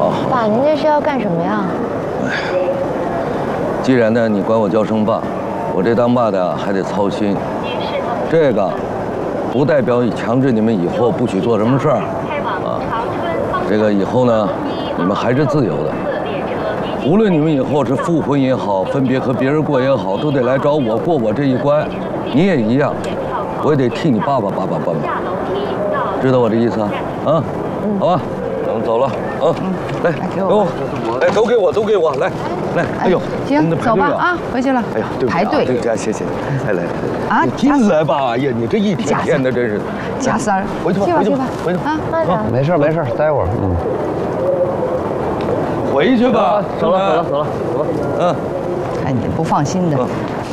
好。 爸，您这是要干什么呀？ 既然呢你管我叫声爸，我这当爸的还得操心。这个不代表强制你们以后不许做什么事儿啊。这个以后呢，你们还是自由的。无论你们以后是复婚也好，分别和别人过也好，都得来找我过我这一关。你也一样，我也得替你爸爸把把关。知道我这意思啊？啊，好吧，咱们走了啊。来，给我，哎，都给我，都给我，来。来，哎呦， 行，走吧啊，回去了。 哎呀，对不起啊， 排队。 对不起啊，谢谢。来来啊， 进来吧！哎呀，你这一天天的真是。 贾三儿， 回去吧，回去吧，回去吧。 啊， 没事没事，待会儿。 回去吧。 走了。 嗯。 看你不放心的。